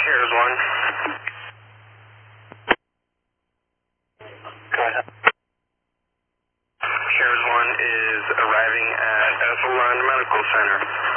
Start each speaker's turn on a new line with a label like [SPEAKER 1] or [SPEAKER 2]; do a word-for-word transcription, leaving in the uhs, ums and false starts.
[SPEAKER 1] Here's one. Go ahead. Here's one is arriving at Esalen Medical Center.